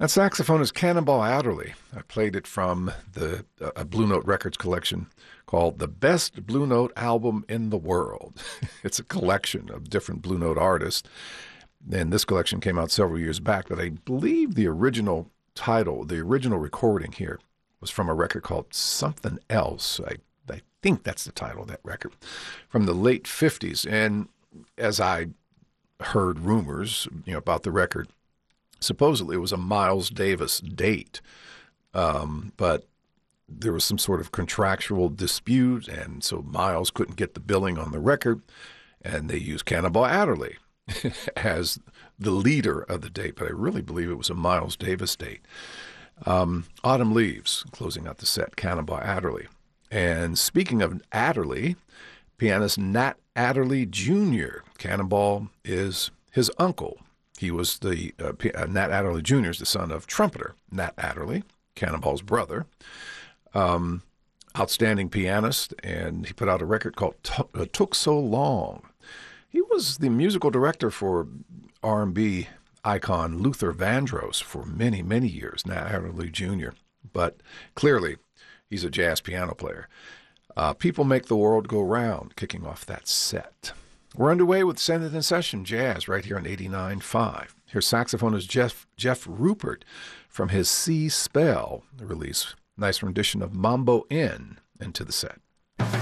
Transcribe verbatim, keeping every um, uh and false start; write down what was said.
That saxophone is Cannonball Adderley. I played it from the uh, Blue Note Records collection called The Best Blue Note Album in the World. It's a collection of different Blue Note artists. And this collection came out several years back, but I believe the original title, the original recording here, was from a record called Something Else. I, I think that's the title of that record, from the late fifties. And as I heard rumors, you know, about the record, supposedly it was a Miles Davis date, um, but there was some sort of contractual dispute, and so Miles couldn't get the billing on the record, and they used Cannonball Adderley as the leader of the date, but I really believe it was a Miles Davis date. Um, Autumn Leaves, closing out the set, Cannonball Adderley. And speaking of Adderley, pianist Nat Adderley Junior Cannonball is his uncle. He was the, uh, uh, Nat Adderley Junior is the son of trumpeter Nat Adderley, Cannonball's brother. Um, outstanding pianist, and he put out a record called T- uh, Took So Long. He was the musical director for R and B icon Luther Vandross for many, many years, Nat Adderley Junior But clearly, he's a jazz piano player. Uh, People Make the World Go Round, kicking off that set. We're underway with Send It in Session Jazz right here on eighty-nine point five. Here's saxophonist Jeff Jeff Rupert from his C Spell release. Nice rendition of Mambo Inn into the set.